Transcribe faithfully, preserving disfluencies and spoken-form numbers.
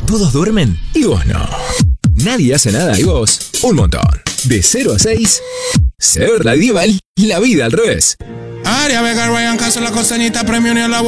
Todos duermen y vos no. Nadie hace nada y vos un montón. De cero a seis, Ser Radioval, la vida al revés. Aria Vega, Ryan Castro, la costanita, premio ni a la